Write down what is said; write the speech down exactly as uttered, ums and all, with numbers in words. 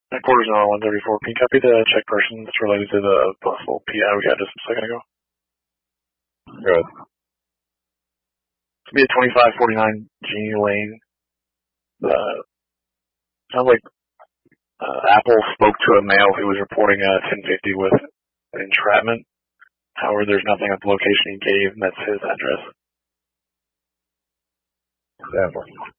Headquarters on one thirty-four. Can you copy the check person that's related to the possible P I we got just a second ago? Good. It's be at twenty-five forty-nine Genie Lane. Uh, sounds like uh, Apple spoke to a male who was reporting a ten fifty with entrapment. However, there's nothing at the location he gave, and that's his address. Definitely.